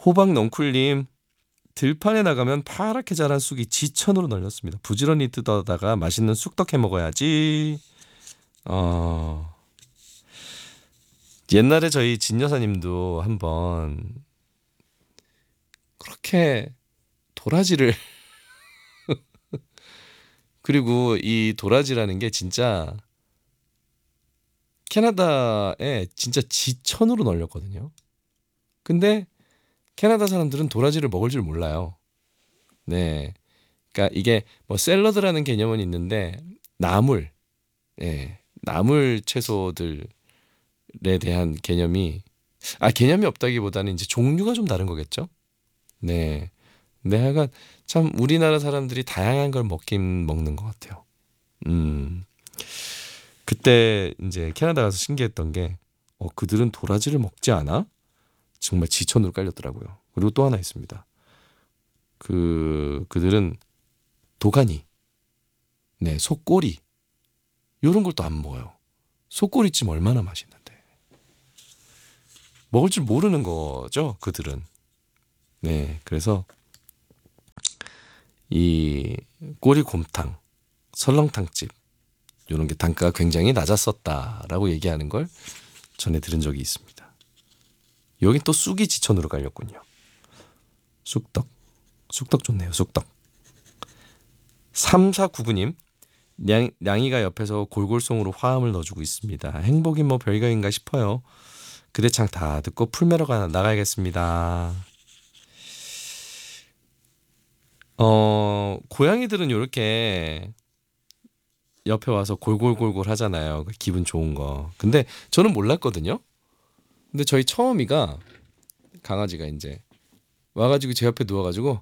호박 넝쿨님, 들판에 나가면 파랗게 자란 쑥이 지천으로 널렸습니다. 부지런히 뜯어다가 맛있는 쑥떡 해 먹어야지. 어, 옛날에 저희 진 여사님도 한번 그렇게 도라지를 그리고 이 도라지라는 게 진짜 캐나다에 진짜 지천으로 널렸거든요. 근데 캐나다 사람들은 도라지를 먹을 줄 몰라요. 네. 그러니까 이게 뭐 샐러드라는 개념은 있는데 나물, 예, 나물 채소들에 대한 개념이 없다기보다는 이제 종류가 좀 다른 거겠죠. 네. 근데 하여간 참 우리나라 사람들이 다양한 걸 먹긴 먹는 것 같아요. 음. 그때 이제 캐나다 가서 신기했던 게 그들은 도라지를 먹지 않아? 정말 지천으로 깔렸더라고요. 그리고 또 하나 있습니다. 그들은 도가니, 네, 속꼬리 이런 걸 또 안 먹어요. 속꼬리찜 얼마나 맛있는데. 먹을 줄 모르는 거죠, 그들은. 네, 그래서 이 꼬리곰탕, 설렁탕집 이런 게 단가가 굉장히 낮았었다라고 얘기하는 걸 전에 들은 적이 있습니다. 여긴 또 쑥이 지천으로 깔렸군요. 쑥떡. 쑥떡 좋네요. 쑥떡. 3499님. 냥이가 옆에서 골골송으로 화음을 넣어주고 있습니다. 행복이 뭐 별거인가 싶어요. 그대창 다 듣고 풀매러 나가야겠습니다. 고양이들은 이렇게 옆에 와서 골골골골 하잖아요. 기분 좋은 거. 근데 저는 몰랐거든요. 근데 저희 처음이가 강아지가 이제 와가지고 제 옆에 누워가지고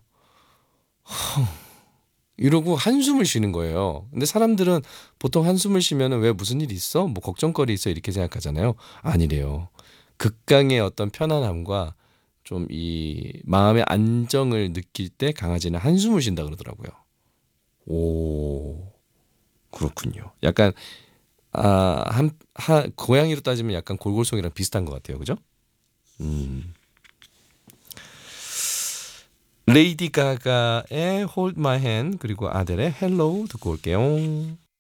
이러고 한숨을 쉬는 거예요. 근데 사람들은 보통 한숨을 쉬면 왜 무슨 일 있어? 뭐 걱정거리 있어? 이렇게 생각하잖아요. 아니래요. 극강의 어떤 편안함과 좀 이 마음의 안정을 느낄 때 강아지는 한숨을 쉰다 그러더라고요. 오, 그렇군요. 약간 고양이로 따지면 약간 골골송이랑 비슷한 것 같아요. 그죠? 음. 레이디 가가의 Hold My Hand 그리고 아델의 Hello 듣고 올게요.